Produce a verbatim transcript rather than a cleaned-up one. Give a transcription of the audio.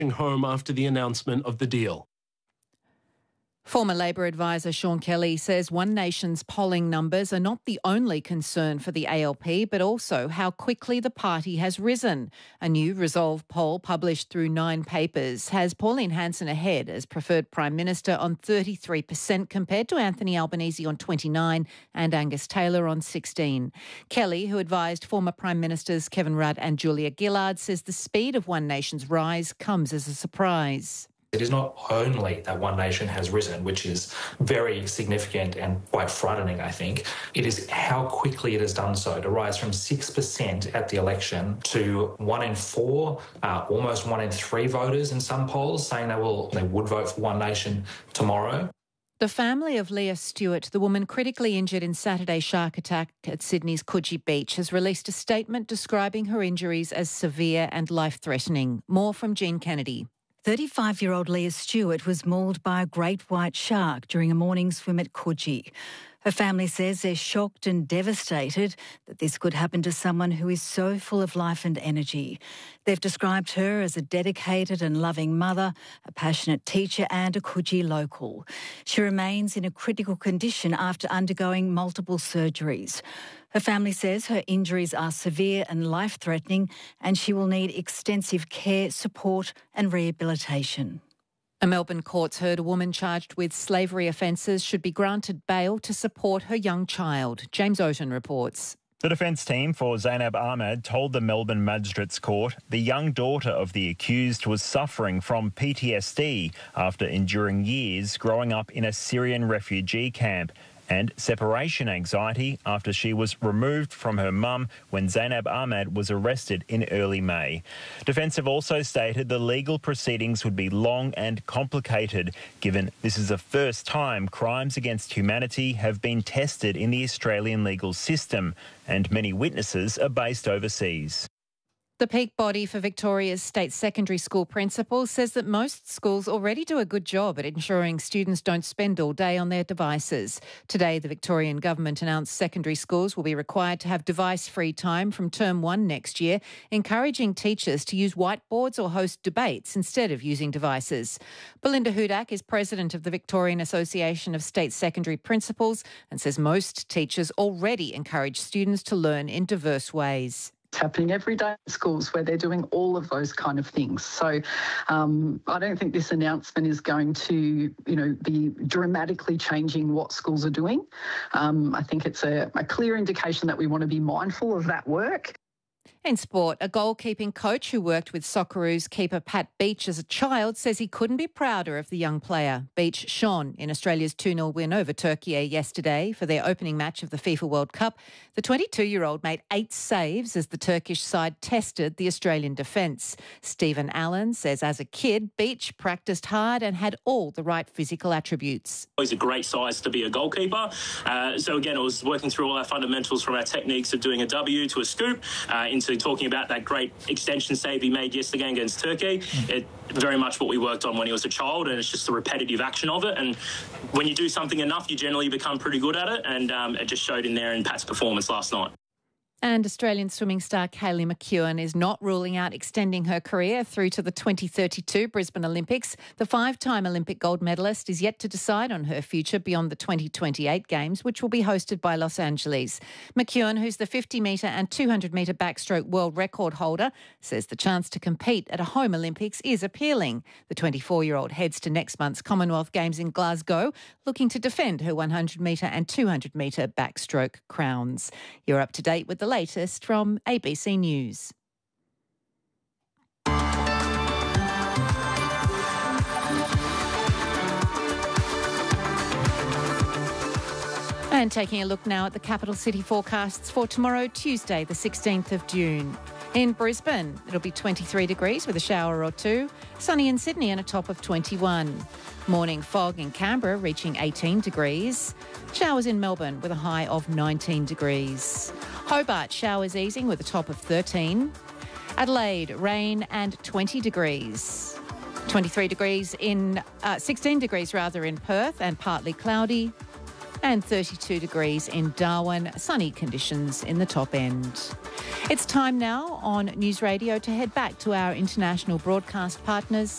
home after the announcement of the deal. Former Labor advisor Sean Kelly says One Nation's polling numbers are not the only concern for the A L P, but also how quickly the party has risen. A new Resolve poll published through Nine Papers has Pauline Hanson ahead as preferred Prime Minister on thirty-three percent compared to Anthony Albanese on twenty-nine and Angus Taylor on sixteen. Kelly, who advised former Prime Ministers Kevin Rudd and Julia Gillard, says the speed of One Nation's rise comes as a surprise. It is not only that One Nation has risen, which is very significant and quite frightening, I think. It is how quickly it has done so, to rise from six percent at the election to one in four, uh, almost one in three voters in some polls saying they will they would vote for One Nation tomorrow. The family of Leah Stewart, the woman critically injured in Saturday's shark attack at Sydney's Coogee Beach, has released a statement describing her injuries as severe and life-threatening. More from Jean Kennedy. thirty-five-year-old Leah Stewart was mauled by a great white shark during a morning swim at Coogee. Her family says they're shocked and devastated that this could happen to someone who is so full of life and energy. They've described her as a dedicated and loving mother, a passionate teacher and a Coogee local. She remains in a critical condition after undergoing multiple surgeries. Her family says her injuries are severe and life-threatening and she will need extensive care, support and rehabilitation. A Melbourne court's heard a woman charged with slavery offences should be granted bail to support her young child. James Ocean reports. The defence team for Zainab Ahmed told the Melbourne Magistrates Court the young daughter of the accused was suffering from P T S D after enduring years growing up in a Syrian refugee camp, and separation anxiety after she was removed from her mum when Zainab Ahmed was arrested in early May. Defence have also stated the legal proceedings would be long and complicated, given this is the first time crimes against humanity have been tested in the Australian legal system, and many witnesses are based overseas. The peak body for Victoria's state secondary school principals says that most schools already do a good job at ensuring students don't spend all day on their devices. Today, the Victorian government announced secondary schools will be required to have device-free time from term one next year, encouraging teachers to use whiteboards or host debates instead of using devices. Belinda Hudak is president of the Victorian Association of State Secondary Principals and says most teachers already encourage students to learn in diverse ways. It's happening every day in schools where they're doing all of those kind of things. So um, I don't think this announcement is going to, you know, be dramatically changing what schools are doing. Um, I think it's a, a clear indication that we want to be mindful of that work. In sport, a goalkeeping coach who worked with Socceroos keeper Pat Beach as a child says he couldn't be prouder of the young player. Beach shone in Australia's two nil win over Turkey yesterday for their opening match of the FIFA World Cup. The twenty-two-year-old made eight saves as the Turkish side tested the Australian defence. Stephen Allen says as a kid, Beach practised hard and had all the right physical attributes. He's a great size to be a goalkeeper. Uh, so again, it was working through all our fundamentals from our techniques of doing a W to a scoop uh, into talking about that great extension save he made yesterday against Turkey. It very much what we worked on when he was a child, and it's just the repetitive action of it. And when you do something enough, you generally become pretty good at it, and um, it just showed in there in Pat's performance last night. And Australian swimming star Kaylee McKeown is not ruling out extending her career through to the twenty thirty-two Brisbane Olympics. The five-time Olympic gold medalist is yet to decide on her future beyond the twenty twenty-eight Games, which will be hosted by Los Angeles. McKeown, who's the fifty metre and two hundred metre backstroke world record holder, says the chance to compete at a home Olympics is appealing. The twenty-four-year-old heads to next month's Commonwealth Games in Glasgow, looking to defend her one hundred metre and two hundred metre backstroke crowns. You're up to date with the latest from A B C News. And taking a look now at the capital city forecasts for tomorrow, Tuesday, the sixteenth of June. In Brisbane, it'll be twenty-three degrees with a shower or two. Sunny in Sydney and a top of twenty-one. Morning fog in Canberra reaching eighteen degrees. Showers in Melbourne with a high of nineteen degrees. Hobart, showers easing with a top of thirteen. Adelaide, rain and twenty degrees. twenty-three degrees in, uh, sixteen degrees rather in Perth and partly cloudy. And thirty-two degrees in Darwin, sunny conditions in the top end. It's time now on News Radio to head back to our international broadcast partners.